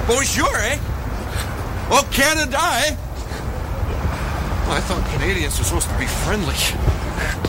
Bonjour, eh? Oh, Canada, eh? Well, I thought Canadians were supposed to be friendly.